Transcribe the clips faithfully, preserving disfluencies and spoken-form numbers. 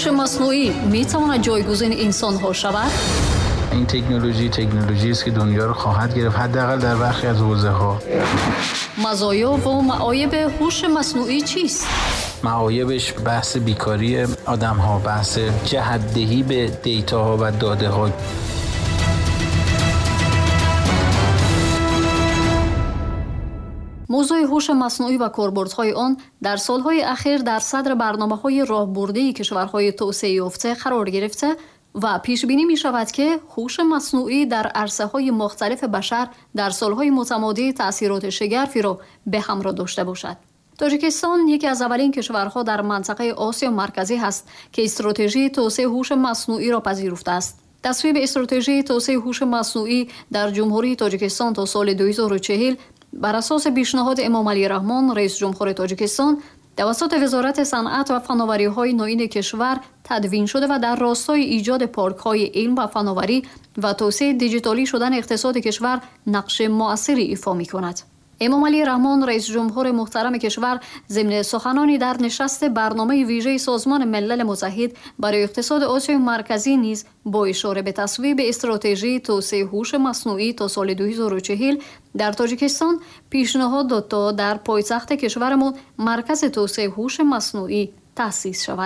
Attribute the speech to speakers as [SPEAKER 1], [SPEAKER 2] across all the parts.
[SPEAKER 1] هوش مصنوعی میتواند جایگزین انسان ها شود؟
[SPEAKER 2] این تکنولوژی تکنولوژی است که دنیا رو خواهد گرفت، حداقل در برخی از حوزه ها.
[SPEAKER 1] مزایا و معایب هوش مصنوعی چیست؟
[SPEAKER 2] معایبش بحث بیکاری آدم ها، بحث جهت‌دهی به دیتا ها و داده ها.
[SPEAKER 1] موضوع هوش مصنوعی و کاربردهای آن در سالهای اخیر در صدر برنامه‌های راهبردی کشورهای توسعه یافته قرار گرفته و پیش بینی می شود که هوش مصنوعی در عرصه‌های مختلف بشر در سالهای متمادی تأثیرات شگرفی را به همراه داشته باشد. تاجیکستان یکی از اولین کشورها در منطقه آسیا مرکزی است که استراتژی توسعه هوش مصنوعی را پذیرفته است. تصویب استراتژی توسعه هوش مصنوعی در جمهوری تاجیکستان تا سال دو هزار و چهل بر اساس پیشنهاد امام علی رحمان رئیس جمهور تاجیکستان توسط وزارت صنعت و فناوری‌های نوین کشور تدوین شده و در راستای ایجاد پارک‌های علم و فناوری و توسعه دیجیتالی شدن اقتصاد کشور نقش مؤثری ایفا می‌کند. امام علی رحمان رئیس جمهور محترم کشور ضمن سخنانی در نشست برنامه ویژه سازمان ملل متحد برای اقتصاد آسیای مرکزی نیز با اشاره به تصویب استراتژی توسعه هوش مصنوعی تا سال دو هزار و چهل در تاجیکستان پیشنهاد داد تا در پایتخت کشورمان مرکز توسعه هوش مصنوعی تأسیس شود.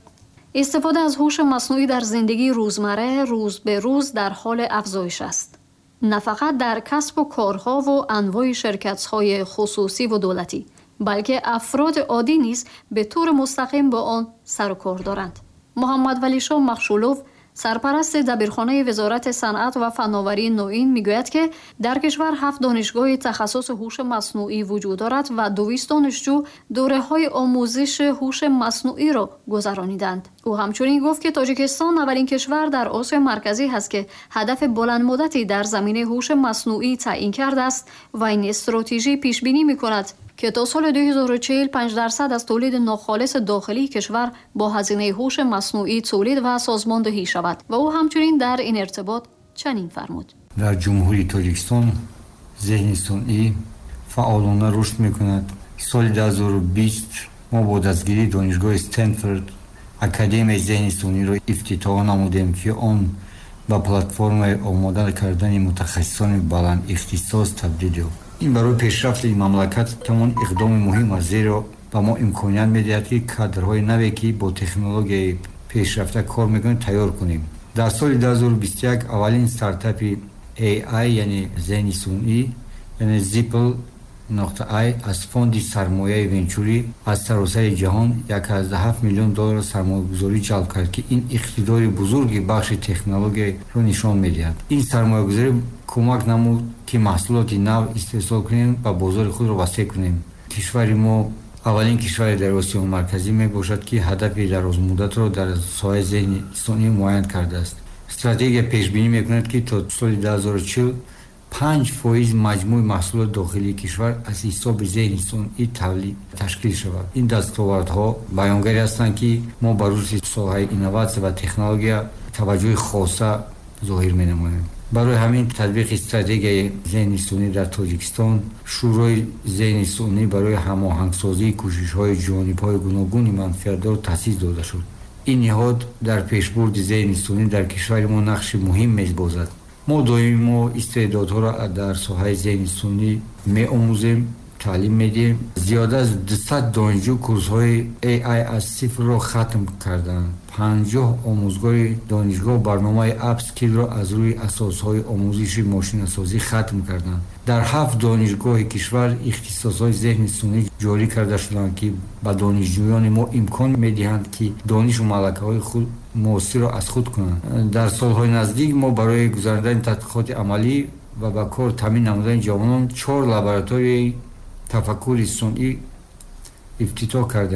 [SPEAKER 1] استفاده از هوش مصنوعی در زندگی روزمره روز به روز در حال افزایش است. نه فقط در کسب و کارها و انواع شرکت‌های خصوصی و دولتی، بلکه افراد عادی نیز به طور مستقیم با آن سر و کار دارند. محمد ولی شاه مخشولوف، سرپرست دبیرخانه وزارت صنعت و فناوری نوین میگوید که در کشور هفت دانشگاه تخصص هوش مصنوعی وجود دارد و دویست دانشجو دوره‌های آموزش هوش مصنوعی را گذرانیدند. او همچنین گفت که تاجیکستان اولین کشور در آسیا مرکزی است که هدف بلند مدتی در زمینه هوش مصنوعی تعیین کرده است و این استراتژی پیش بینی می‌کند که تا سال دو هزار و چهل پنج درصد از تولید ناخالص داخلی کشور با هزینه هوش مصنوعی تولید و سازماندهی شود و او همچنین در این ارتباط چنین فرمود:
[SPEAKER 3] در جمهوری تاجیکستان ذهن صنعی فعالانه رشد می‌کند. سال دو هزار و بیست ما با دستگیری دانشگاه استنفورد اکادمی ذهن صنعی را افتتاح نمودیم که آن به پلتفرم آماده کردن متخصصان بلند اختصاص تبدیل یافت. این برای پیشرفت این مملکت تمام اقدام مهم است، زیرا به ما امکانیت می‌دهد که کادرهای نوی که با تکنولوژی پیشرفته کار می‌کنند تیار کنیم. در سال دو هزار و بیست و یک اولین استارتاپ ای آی یعنی ذهن صنعی یعنی زیپل نقطه آی از فوند سرمایه ونچوری از سراسر جهان یک و هفت میلیون دلار سرمایه‌گذاری جلب کرد که این اقتدار بزرگی بخش تکنولوژی را نشان می‌دهد. این سرمایه‌گذاری کمک نمود که محصولات نو استحصال کنیم و بازار خود را وسیع کنیم. کشور ما اولین کشور در آسیا مرکزی میباشد که هدف دراز مدت را در ساحه ذهن صنعی معین کرده است. استراتژی پیش بینی می‌کند که تا سال دو هزار و چهل پنج فیصد مجموع محصولات داخلی کشور از حساب ذهن صنعی تولید تشکیل شود. این دستاوردها بیانگر هستند که ما بر روی ساحه اینوواسیون و تکنولوژی توجه خاصه ظاهر می‌نماییم. برای همین تطبیق استراتژی ذهن صنعی در تاجیکستان شورای ذهن صنعی برای هماهنگسازی کوشش‌های جانب‌های گوناگون منفعت‌دار تأسیس داده شد. این نهاد در پیشبرد ذهن صنعی در کشور ما نقش مهم می‌بازد. ما دائما استعدادها را در ساحه ذهن صنعی می‌آموزیم، تعلیم میدیم. زیاده از دویست دانشجو کورس‌های ای آی از صفر را ختم کردند. پنجاه آموزگار دانشگاه برنامه اپ اسکیل را از روی اساس‌های آموزش ماشین‌سازی ختم کردند. در هفت دانشگاه کشور اختصاص‌های ذهن صنعی جاری کرده شدند که به دانشجویان ما امکان می‌دهند که دانش و ملکه‌های خود معاصر را از خود کنند. در سال‌های نزدیک ما برای گزاردن تحقیقات عملی و به کار تامین نمودن جوانان چهار لابراتوری تفکر صنعی افتتاح کرده